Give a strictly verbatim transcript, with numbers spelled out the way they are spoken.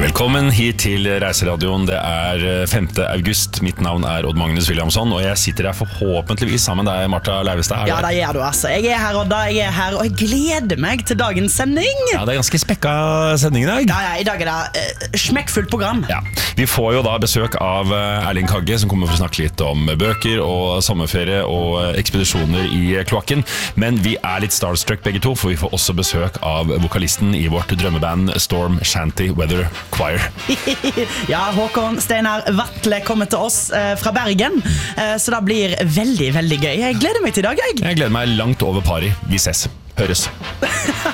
Velkommen hit til Reiseradioen. Det er femte august. Mitt navn er Odd Magnus Williamson, og jeg sitter her forhåpentligvis sammen med deg, Martha Leivestad. Ja, det gjør du altså. Jeg er her, Odda. Jeg er her, og jeg gleder meg til dagens sending. Ja, det er ganske spekka sending i dag. Ja, ja, i dag er det uh, smekkfullt program. Ja, vi får jo da besøk av Erling Kagge, som kommer for å snakke litt om bøker og sommerferie og ekspedisjoner i kloakken. Men vi er litt starstruck begge to, for vi får også besøk av vokalisten i vårt drømmeband Storm Shanty Weather Choir. Ja, Håkon Steinar Vatle kommer til oss eh, fra Bergen, eh, så det blir veldig, veldig gøy. Jeg gleder meg til i dag, jeg. Jeg gleder meg langt over pari. Vi ses. Høres.